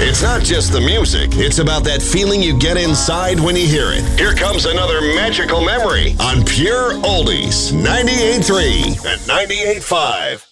It's not just the music, it's about that feeling you get inside when you hear it. Here comes another magical memory on Pure Oldies 98.3 and 98.5.